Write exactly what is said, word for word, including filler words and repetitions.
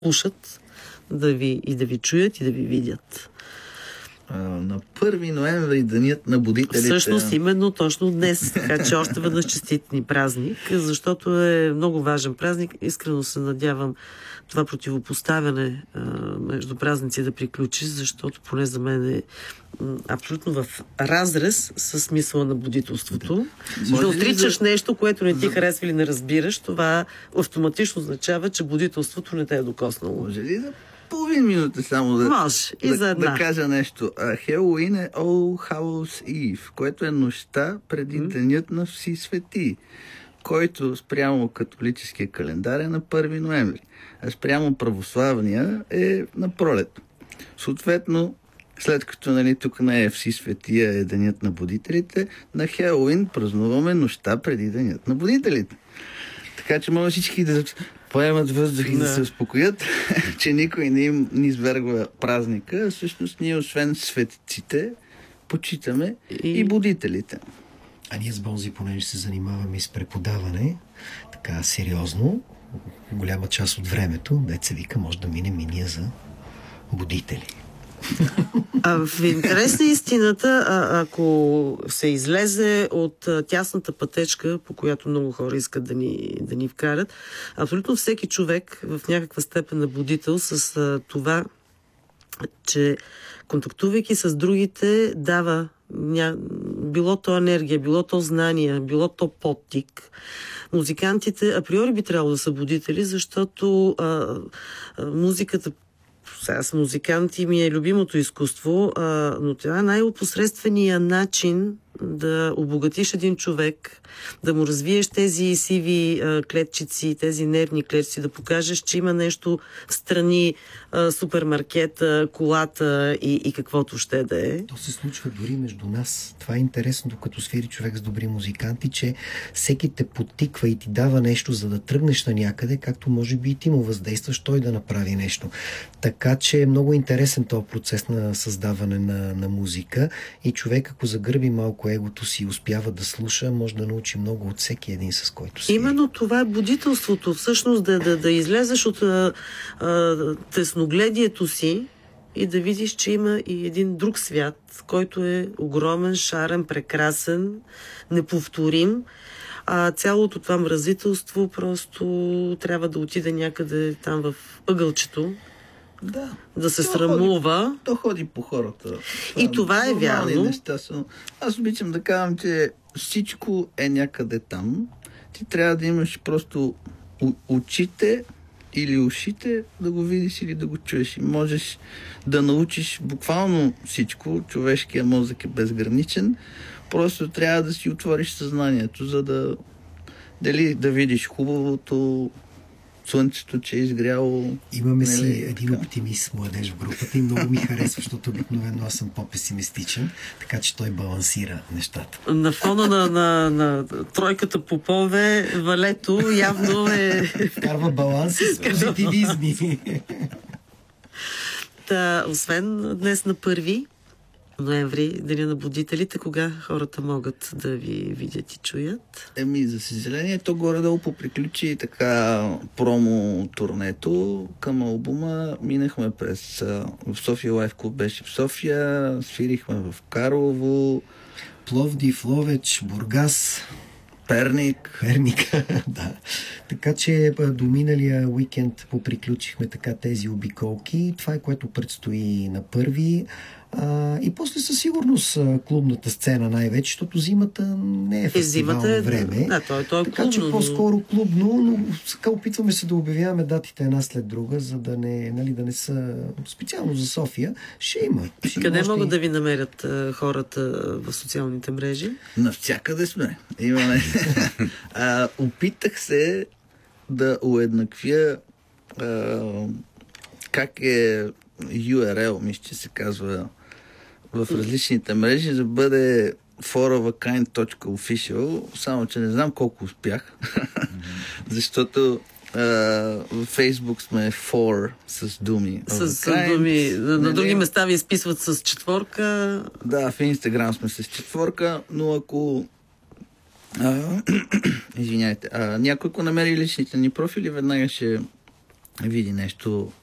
слушат да ви, и да ви чуят и да ви видят. А, на първи ноември, денят на будителите. Всъщност именно точно днес. Така че още веднъж честит ни празник, защото е много важен празник. Искрено се надявам това противопоставяне а, между празници да приключи, защото поне за мен е м, абсолютно в разрез с смисъла на будителството. Да, да отричаш за... нещо, което не ти за... харесва или не разбираш, това автоматично означава, че будителството не те е докоснало. Може ли за половин минута само да, Може, и да, за една. да кажа нещо? Хелоуин е All Hallows Eve, което е нощта преди mm. денят на Вси свети, който спрямо католическия календар е на първи ноември, а спрямо православния е на пролет. Съответно, след като нали, тук не е Вси светия е денят на будителите, на Хелоуин празнуваме нощта преди денят на будителите. Така че може всички да поемат въздух и да, да се успокоят, че никой не им не извергва празника. Всъщност ние, освен светците, почитаме и, и будителите. А ние с Бонзи, понеже се занимаваме и с преподаване, така сериозно, голяма част от времето, деца вика, може да минем и ние за будители. А в интерес на истината, а, ако се излезе от а, тясната пътечка, по която много хора искат да ни, да ни вкарат, абсолютно всеки човек в някаква степен на будител с а, това, че контактувайки с другите, дава ня... било то енергия, било то знания, било то подтик. Музикантите априори би трябвало да са будители, защото а, а, музиката, сега с музиканти ми е любимото изкуство, а, но това е най-опосредственият начин да обогатиш един човек, да му развиеш тези сиви а, клетчици, тези нервни клетчици, да покажеш, че има нещо в страни, а, супермаркета, колата и, и каквото ще да е. То се случва дори между нас. Това е интересно, като свири човек с добри музиканти, че всеки те подтиква и ти дава нещо, за да тръгнеш на някъде, както може би и ти му въздействаш той да направи нещо. Така че е много интересен този процес на създаване на, на музика и човек, ако загърби малко егото си и успява да слуша, може да научи много от всеки един, с който си. Именно това е будителството. Всъщност да, да, да излезеш от а, а, тесногледието си и да видиш, че има и един друг свят, който е огромен, шарен, прекрасен, неповторим. А цялото това мразителство просто трябва да отиде някъде там в ъгълчето. Да. Да се то срамува. Ходи, то ходи по хората. И това, това е вярно. Неща са. Аз обичам да казвам, че всичко е някъде там. Ти трябва да имаш просто очите или ушите да го видиш или да го чуеш. И можеш да научиш буквално всичко. Човешкият мозък е безграничен. Просто трябва да си отвориш съзнанието, за да дали да видиш хубавото, слънцето, че е изгряло. Имаме не, си не, един така. Оптимист младеж в групата и много ми харесва, защото обикновено аз съм по-песимистичен, така че той балансира нещата. На фона на, на, на тройката попове, Валето явно е... Вкарва баланс и с позитивизми. Та, освен днес на първи ноември, Деня на будителите, кога хората могат да ви видят и чуят? Еми, за съжаление, то горе-долу поприключи така промо турнето към албума. Минахме през в София Лайф Клуб беше в София, свирихме в Карлово, Пловдив, Ловеч, Бургас, Перник. Перник, да. Така че до миналия уикенд поприключихме така тези обиколки. Това е което предстои на първи. А, и после със сигурност клубната сцена най-вече, защото зимата не е фестивално е, време. Да, той, той е така клубно, че по-скоро клубно, но сега опитваме се да обявяваме датите една след друга, за да не, нали, да не са специално за София. Ще има. Ще Къде има могат още... да ви намерят а, хората в социалните мрежи? Навсякъде сме. Имаме. а, опитах се да уеднаквя а, как е ю ар ел, мисля, че се казва в различните мрежи, за да бъде four of a kind dot official, само че не знам колко успях, защото uh, в Фейсбук сме four с думи. С, с думи. На, на други места ви изписват с четворка. Да, в Инстаграм сме с четворка, но ако uh, извиняйте, uh, някой ако намери личните ни профили, веднага ще види нещо